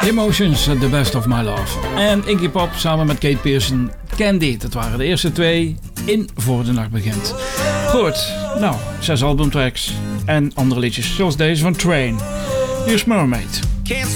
Emotions, The Best of My Love. En Iggy Pop samen met Kate Pearson, Candy. Dat waren de eerste twee in Voor de Nacht Begint. Goed, nou, 6 albumtracks en andere liedjes zoals deze van Train. Hier is Mermaid.